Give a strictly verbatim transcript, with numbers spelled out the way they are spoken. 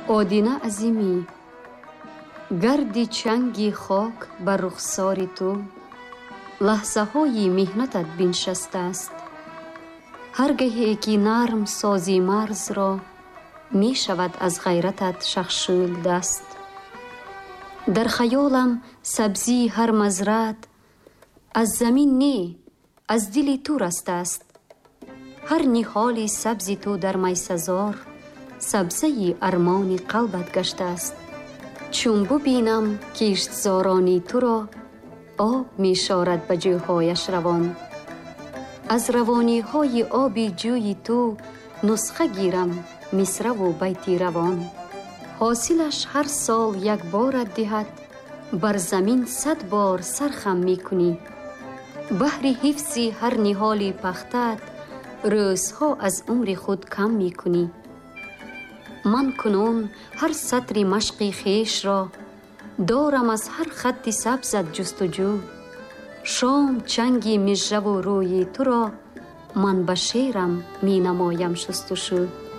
одина азимӣ, гарди чанги хок бар рухсори ту лаҳзаҳои меҳнатат биншастааст. ҳар гаҳе ки нарм сози марзро мешавад аз ғайратат шахшӯл даст. дар хаёлам сабзии ҳар мазраат аз замин не, аз дили ту растааст. ҳар ниҳоли сабзи ту дар майсазор сабзаи армони қалбат гаштааст. чун бубинам киштзорони туро, об мешорад ба ҷӯйҳояш равон. аз равониҳои оби ҷӯйи ту нусха гирам мисраву байти равон. ҳосилаш ҳар сол як борат диҳад, бар замин сад бор сархам мекунӣ. баҳри ҳифзи ҳар ниҳоли пахтаат рӯзҳо аз умри худ кам мекунӣ. ман кунун ҳар сатри машқи хешро дорам аз ҳар хатти сабзат ҷустуҷӯ. шом чанги мижраву рӯйи туро ман ба шеърам менамоям шустушӯ.